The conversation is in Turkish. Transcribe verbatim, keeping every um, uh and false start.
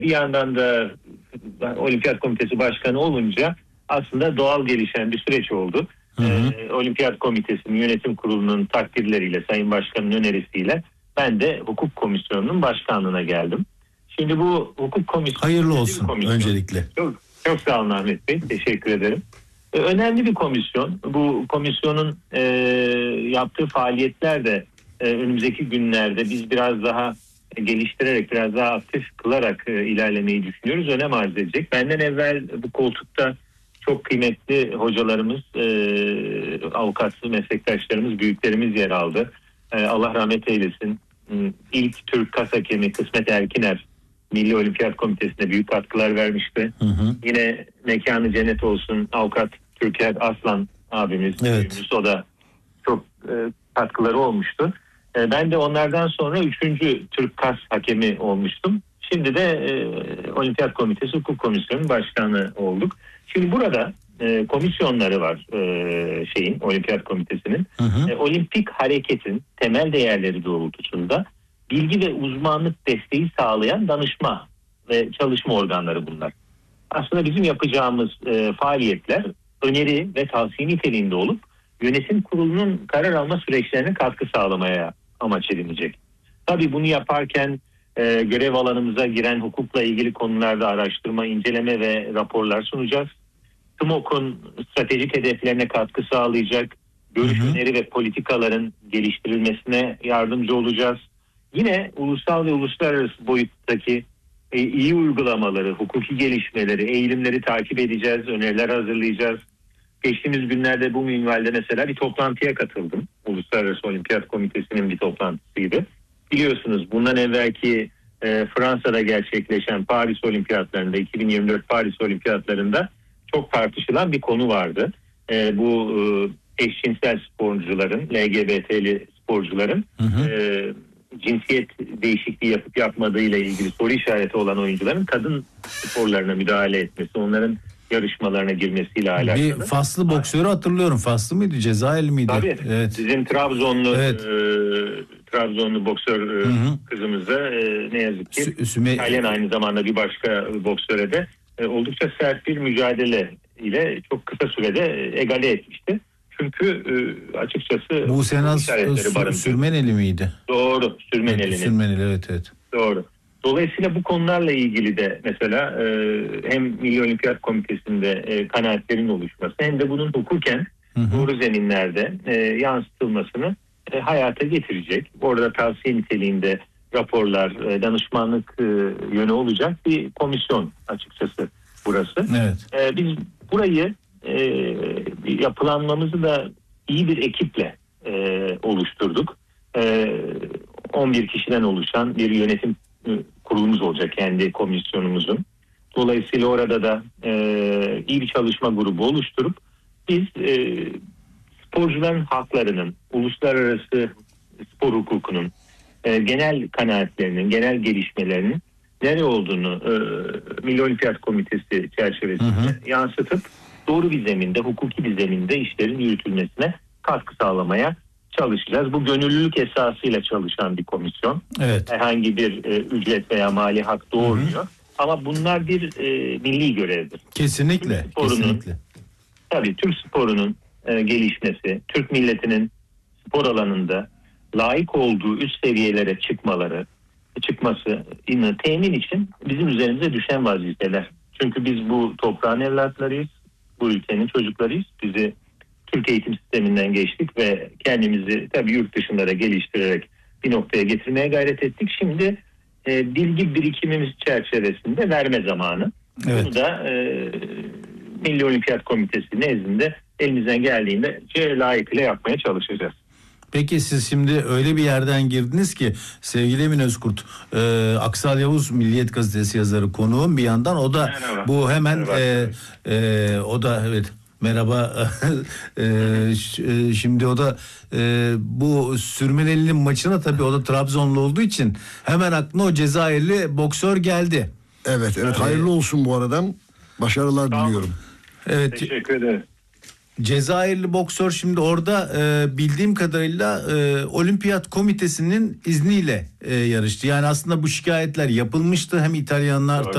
bir yandan da Olimpiyat Komitesi Başkanı olunca aslında doğal gelişen bir süreç oldu. Hı hı. Ee, Olimpiyat Komitesi'nin yönetim kurulunun takdirleriyle, Sayın Başkan'ın önerisiyle ben de hukuk komisyonunun başkanlığına geldim. Şimdi bu hukuk komisyonu... Hayırlı olsun komisyon. Öncelikle. Çok, çok sağ olun Ahmet Bey, teşekkür ederim. Ee, önemli bir komisyon. Bu komisyonun e, yaptığı faaliyetler de e, önümüzdeki günlerde biz biraz daha geliştirerek, biraz daha aktif kılarak e, ilerlemeyi düşünüyoruz. Önem arz edecek. Benden evvel bu koltukta çok kıymetli hocalarımız, e, avukatlı meslektaşlarımız, büyüklerimiz yer aldı. E, Allah rahmet eylesin. İlk Türk kas hakemi Kısmet Erkiner Milli Olimpiyat Komitesi'ne büyük katkılar vermişti. Hı hı. Yine mekanı cennet olsun avukat Türker Aslan abimiz, evet. o da çok e, katkıları olmuştu. E, ben de onlardan sonra üçüncü Türk kas hakemi olmuştum. Şimdi de e, Olimpiyat Komitesi Hukuk Komisyonu Başkanı olduk. Şimdi burada e, komisyonları var e, şeyin Olimpiyat Komitesi'nin. Hı hı. E, olimpik hareketin temel değerleri doğrultusunda bilgi ve uzmanlık desteği sağlayan danışma ve çalışma organları bunlar. Aslında bizim yapacağımız e, faaliyetler öneri ve tavsiye niteliğinde olup yönetim kurulunun karar alma süreçlerine katkı sağlamaya amaç edinecek. Tabii bunu yaparken e, görev alanımıza giren hukukla ilgili konularda araştırma, inceleme ve raporlar sunacağız. T M O K'un stratejik hedeflerine katkı sağlayacak, görüş, hı hı. öneri ve politikaların geliştirilmesine yardımcı olacağız. Yine ulusal ve uluslararası boyuttaki e, iyi uygulamaları, hukuki gelişmeleri, eğilimleri takip edeceğiz, öneriler hazırlayacağız. Geçtiğimiz günlerde bu minvalde mesela bir toplantıya katıldım. Uluslararası Olimpiyat Komitesi'nin bir toplantısıydı. Biliyorsunuz bundan evvelki e, Fransa'da gerçekleşen Paris Olimpiyatlarında, iki bin yirmi dört Paris Olimpiyatlarında çok tartışılan bir konu vardı. E, bu e, eşcinsel sporcuların, L G B T'li sporcuların hı hı. E, cinsiyet değişikliği yapıp yapmadığıyla ilgili soru işareti olan oyuncuların kadın sporlarına müdahale etmesi, onların yarışmalarına girmesiyle alakalı. Bir Faslı boksörü hatırlıyorum. Faslı mıydı? Cezayirli miydi? Tabii. Evet. Sizin Trabzonlu evet. e, Trabzonlu boksör e, kızımıza e, ne yazık ki Sü- Süme- İtalyan aynı zamanda bir başka boksöre de e, oldukça sert bir mücadele ile çok kısa sürede egale etmişti. Çünkü e, açıkçası bu Senaz Sü- Sürmeneli miydi? Doğru. Sürmeneli. Evet, Sürmeneli evet evet. Doğru. Dolayısıyla bu konularla ilgili de mesela e, hem Milli Olimpiyat Komitesi'nde e, kanaatlerin oluşması hem de bunun hukuken hı hı. doğru zeminlerde e, yansıtılmasını e, hayata getirecek. Orada tavsiye niteliğinde raporlar, e, danışmanlık e, yönü olacak bir komisyon açıkçası burası. Evet. E, biz burayı e, yapılanmamızı da iyi bir ekiple e, oluşturduk. E, on bir kişiden oluşan bir yönetim kurulumuz olacak kendi komisyonumuzun. Dolayısıyla orada da e, iyi bir çalışma grubu oluşturup biz e, sporcuların haklarının, uluslararası spor hukukunun, e, genel kanaatlerinin, genel gelişmelerinin nereye olduğunu e, Milli Olimpiyat Komitesi çerçevesinde hı hı. yansıtıp doğru bir zeminde, hukuki bir zeminde işlerin yürütülmesine katkı sağlamaya çalışacağız. Bu gönüllülük esasıyla çalışan bir komisyon. Evet. Herhangi bir e, ücret veya mali hak doğurmuyor. Hı hı. Ama bunlar bir e, milli görevdir. Kesinlikle. Türk sporunun, kesinlikle. Tabii Türk sporunun e, gelişmesi, Türk milletinin spor alanında layık olduğu üst seviyelere çıkmaları, çıkması temin için bizim üzerimize düşen vazifeler. Çünkü biz bu toprağın evlatlarıyız, bu ülkenin çocuklarıyız. Bizi Türk eğitim sisteminden geçtik ve kendimizi tabii yurt dışında da geliştirerek bir noktaya getirmeye gayret ettik. Şimdi e, bilgi birikimimiz çerçevesinde verme zamanı. Evet. Bunu da e, Milli Olimpiyat Komitesi nezdinde elimizden geldiğinde layıkıyla yapmaya çalışacağız. Peki siz şimdi öyle bir yerden girdiniz ki sevgili Emin Özkurt, e, Aksal Yavuz Milliyet Gazetesi yazarı konuğum bir yandan, o da merhaba. Bu hemen e, e, o da evet merhaba e, şimdi o da e, bu Sürmeneli'nin maçına tabii o da Trabzonlu olduğu için hemen aklına o Cezayirli boksör geldi. Evet evet hayırlı olsun bu arada, başarılar tamam. diliyorum. Evet. Teşekkür ederim. Cezayirli boksör şimdi orada e, bildiğim kadarıyla e, Olimpiyat Komitesi'nin izniyle e, yarıştı. Yani aslında bu şikayetler yapılmıştı hem İtalyanlar